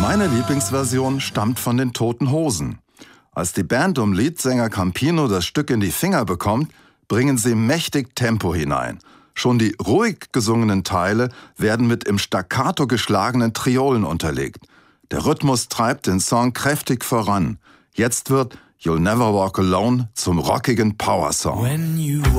Meine Lieblingsversion stammt von den Toten Hosen. Als die Band um Leadsänger Campino das Stück in die Finger bekommt, bringen sie mächtig Tempo hinein. Schon die ruhig gesungenen Teile werden mit im Staccato geschlagenen Triolen unterlegt. Der Rhythmus treibt den Song kräftig voran. Jetzt wird You'll Never Walk Alone zum rockigen Powersong.